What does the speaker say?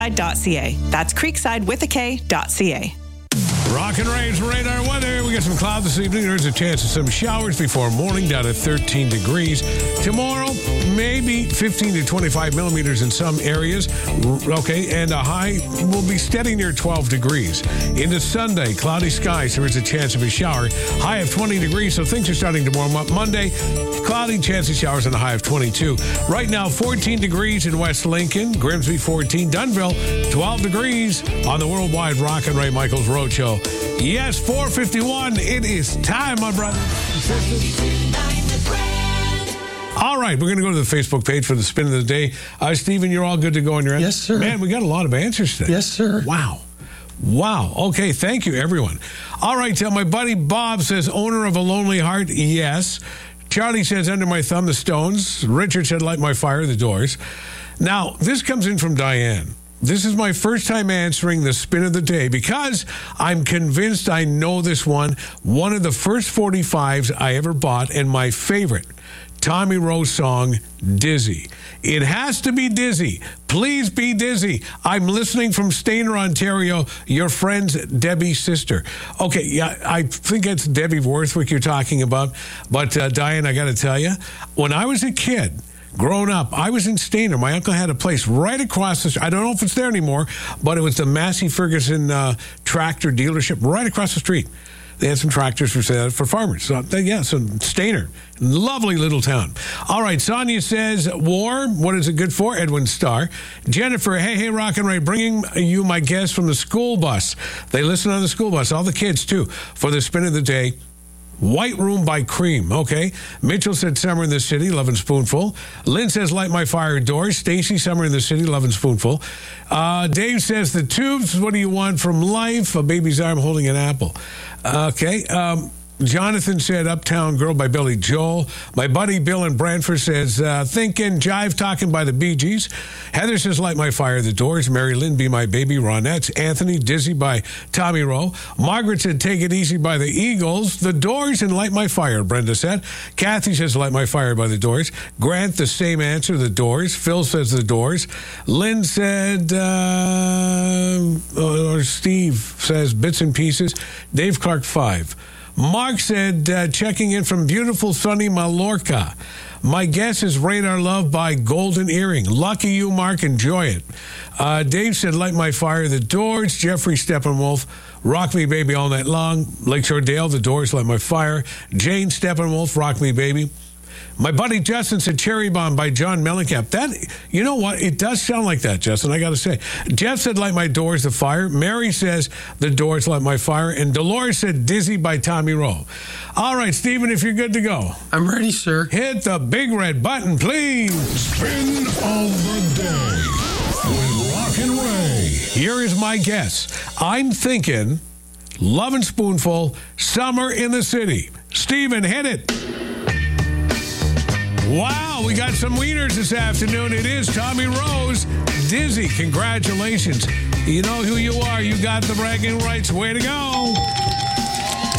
Creekside.ca. That's Creekside with a K.ca. Rock and Rave's radar weather. We got some clouds this evening. There's a chance of some showers before morning, down to 13 degrees. Tomorrow, maybe 15 to 25 millimeters in some areas. Okay, and a high will be steady near 12 degrees. Into Sunday, cloudy skies. There is a chance of a shower. High of 20 degrees, so things are starting to warm up. Monday, cloudy, chance of showers and a high of 22. Right now, 14 degrees in West Lincoln. Grimsby, 14. Dunville, 12 degrees on the Worldwide Rock and Ray Michaels Road Show. Yes, 4:51. It is time, my brother. All right, we're going to go to the Facebook page for the spin of the day. Stephen, you're all good to go on your end? Yes, sir. Man, we got a lot of answers today. Yes, sir. Wow. Okay, thank you, everyone. All right, my buddy Bob says, owner of a lonely heart, yes. Charlie says, under my thumb, the Stones. Richard said, light my fire, the Doors. Now, this comes in from Diane. This is my first time answering the spin of the day because I'm convinced I know this one. One of the first 45s I ever bought and my favorite, Tommy Rose song, Dizzy. It has to be Dizzy. Please be Dizzy. I'm listening from Stayner, Ontario, your friend's Debbie's sister. Okay, yeah, I think it's Debbie Worthwick you're talking about. But, Diane, I got to tell you, when I was a kid, growing up, I was in Stayner. My uncle had a place right across the street. I don't know if it's there anymore, but it was the Massey Ferguson tractor dealership right across the street. They had some tractors for farmers. So Stayner. Lovely little town. All right, Sonia says, war, what is it good for? Edwin Starr. Jennifer, hey, Rock and Ray, bringing you my guests from the school bus. They listen on the school bus, all the kids too, for the spin of the day. White Room by Cream, okay. Mitchell said Summer in the City, Lovin' Spoonful. Lynn says Light My Fire, Doors. Stacy, Summer in the City, Lovin' Spoonful. Dave says The Tubes, What Do You Want From Life? A Baby's Arm Holding an Apple. Okay. Jonathan said Uptown Girl by Billy Joel. My buddy Bill in Brantford says Thinkin' Jive Talking by the Bee Gees. Heather says Light My Fire, The Doors. Mary Lynn, Be My Baby, Ronettes. Anthony, Dizzy by Tommy Rowe. Margaret said Take It Easy by the Eagles. The Doors and Light My Fire, Brenda said. Kathy says Light My Fire by the Doors. Grant, the same answer, The Doors. Phil says The Doors. Lynn said, or Steve says Bits and Pieces. Dave Clark, 5. Mark said, checking in from beautiful sunny Mallorca. My guess is Radar Love by Golden Earring. Lucky you, Mark. Enjoy it. Dave said, Light My Fire, The Doors. Jeffrey Steppenwolf, Rock Me Baby All Night Long. Lakeshore Dale, The Doors, Light My Fire. Jane Steppenwolf, Rock Me Baby. My buddy Justin said Cherry Bomb by John Mellencamp. That, you know what? It does sound like that, Justin, I got to say. Jeff said Light My Doors, The Fire. Mary says The Doors, Light My Fire. And Dolores said Dizzy by Tommy Rowe. All right, Stephen, if you're good to go. I'm ready, sir. Hit the big red button, please. Spin of the day with Rock and Ray. Here is my guess. I'm thinking Lovin' Spoonful, Summer in the City. Stephen, hit it. Wow, we got some wieners this afternoon. It is Tommy Rose, Dizzy. Congratulations. You know who you are. You got the bragging rights. Way to go.